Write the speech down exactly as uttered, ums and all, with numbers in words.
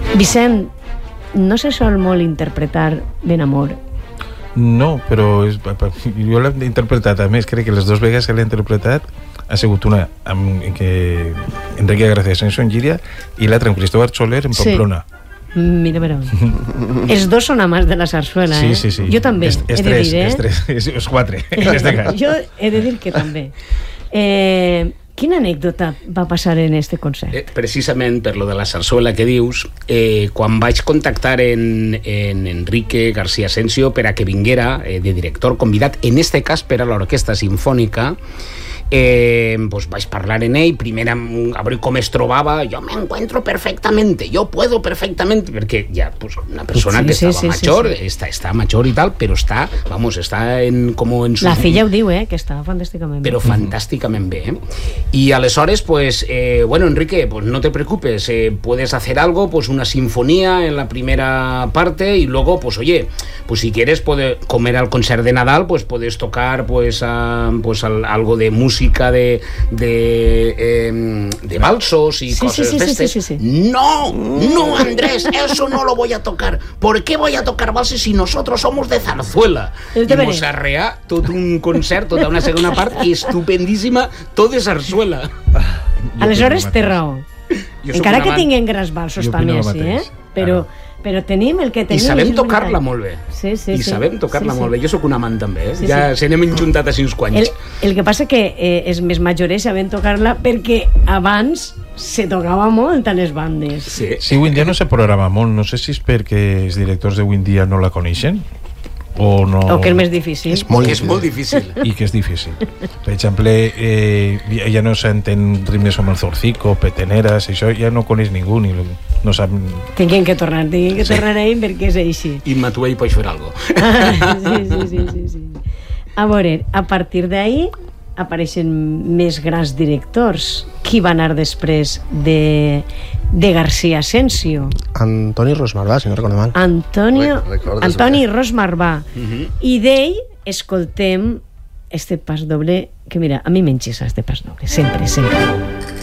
Vicent, no se sol molt interpretar ben amor. No, però és, jo l'he interpretat, a més, crec que les dues vegades que l'he interpretat ha sigut una amb que Enrique García Asensio en Llíria i l'altra amb Cristóbal Soler en Pamplona. Sí. Mira, mira. Els dos són amants de la sarsuela, sí, eh? Sí, sí. Jo també, és, és he de tres, dir, eh? És tres, és, és quatre, en este cas. Jo he de dir que també. Eh, quina anècdota va passar en este concert? Eh, precisament per lo de la sarsuela que dius, eh, quan vaig contactar en, en Enrique García Asensio per a que vinguera eh, de director convidat, en este cas per a l'Orquestra Sinfònica, Eh, pues vaig parlar en ell, primer a veure com es trobava. Jo me encuentro perfectamente, yo puedo perfectamente, perquè ja pues, una persona sí, que sí, estava sí, major, sí, sí. Està, està major i tal, però està, vamos, està en, como en su... La filla ho diu, eh, que està fantàsticament bé. Però fantàsticament bé, eh? I aleshores, pues, eh, bueno, Enrique, pues no te preocupes, eh, puedes hacer algo, pues una sinfonía en la primera parte y luego, pues oye, pues si quieres poder comer al concert de Nadal, pues puedes tocar, pues, a, pues al, algo de música de de, eh, de valsos y sí, cosas sí, sí, de estas. Sí, sí, sí. No, no, Andrés, eso no lo voy a tocar. ¿Por qué voy a tocar valses si nosotros somos de zarzuela? I mos arrea tot un concert, tota una segona part estupendíssima, tot de zarzuela. Aleshores té raó. Encara que tinguin grans valsos també, sí, eh? Però... però tenim el que tenim. I sabem tocar-la molt bé. Sí, sí, I sí. sabem tocar-la sí, sí. molt bé. Jo sóc un amant també, eh? Sí, ja sí. se n'hem enjuntat a cinc quants. El, el que passa que eh, és més majorès sabent tocar-la perquè abans se tocava molt a les bandes. Sí, sí, avui en dia no se programa molt. No sé si és perquè els directors d'avui en dia no la coneixen o no... O que és més difícil. És molt, és molt difícil. I que és difícil. Per exemple, eh, ja no s'entén ritmes com el zorzico, peteneres, això ja no coneix ningú, ni no sap... Tinguem que tornar, tinguem que sí. tornar a ell perquè és així. I Matuei pots fer algo. Ah, sí, sí, sí, sí, sí. A veure, a partir d'ahí apareixen més grans directors. Qui va anar després de, de García Asensio? Antoni Ros Marbà, si no recordo mal. Antonio, Antoni bé. Ros Marbà. Uh-huh. I d'ell escoltem este pas doble, que mira, a mi m'enxissa este pas doble, sempre, sempre.